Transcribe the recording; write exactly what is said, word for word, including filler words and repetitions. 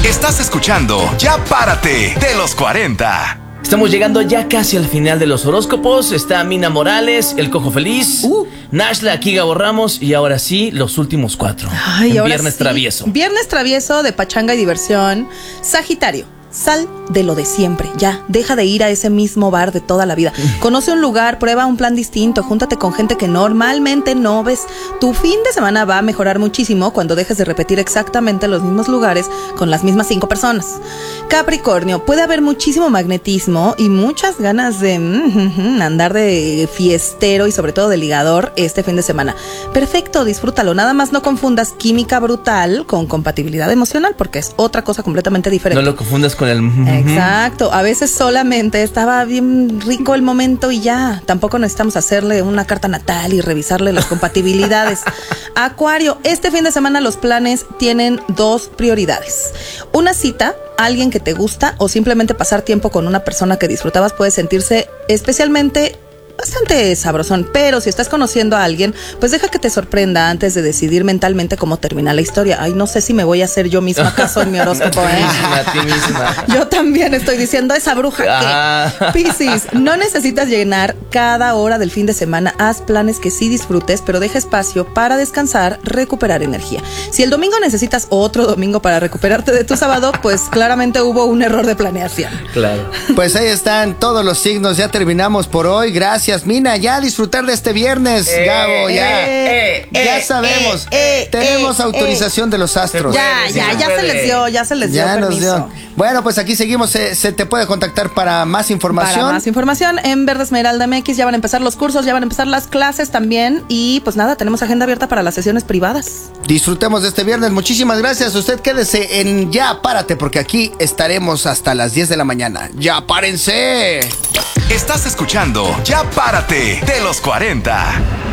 Estás escuchando Ya Párate de los cuarenta. Estamos llegando ya casi al final de los horóscopos. Está Mina Morales, El Cojo Feliz, uh. Nashla, aquí Gabo Ramos. Y ahora sí, los últimos cuatro. Ay, en ahora Viernes sí. Travieso. Viernes Travieso de pachanga y diversión. Sagitario. Sal de lo de siempre, ya, deja de ir a ese mismo bar de toda la vida. Conoce un lugar, prueba un plan distinto, júntate con gente que normalmente no ves. Tu fin de semana va a mejorar muchísimo cuando dejes de repetir exactamente los mismos lugares con las mismas cinco personas. Capricornio, puede haber muchísimo magnetismo y muchas ganas de mm, andar de fiestero y sobre todo de ligador este fin de semana. Perfecto, disfrútalo, nada más no confundas química brutal con compatibilidad emocional porque es otra cosa completamente diferente. No lo confundas con el... Exacto, a veces solamente estaba bien rico el momento y ya, tampoco necesitamos hacerle una carta natal y revisarle las compatibilidades. Acuario, este fin de semana los planes tienen dos prioridades. Una cita, alguien que te gusta o simplemente pasar tiempo con una persona que disfrutabas puede sentirse especialmente bastante sabrosón, pero si estás conociendo a alguien, pues deja que te sorprenda antes de decidir mentalmente cómo termina la historia. Ay, no sé si me voy a hacer yo misma caso en mi horóscopo, ¿eh? A ti misma. Yo también estoy diciendo esa bruja ah. que... Piscis, no necesitas llenar cada hora del fin de semana. Haz planes que sí disfrutes, pero deja espacio para descansar, recuperar energía. Si el domingo necesitas otro domingo para recuperarte de tu sábado, pues claramente hubo un error de planeación. Claro. Pues ahí están todos los signos. Ya terminamos por hoy. Gracias. Mina, ya disfrutar de este viernes, eh, Gabo, ya, eh, ya eh, sabemos, eh, eh, tenemos eh, autorización eh, de los astros. Ya, puede, ya, se ya puede. se les dio, ya se les dio ya permiso. Nos dio. Bueno, pues aquí seguimos, se, se te puede contactar para más información. Para más información en Verde Esmeralda M X, ya van a empezar los cursos, ya van a empezar las clases también y pues nada, tenemos agenda abierta para las sesiones privadas. Disfrutemos de este viernes, muchísimas gracias. Usted quédese en Ya Párate porque aquí estaremos hasta las diez de la mañana. ¡Ya párense! Estás escuchando Ya Párate de los cuarenta.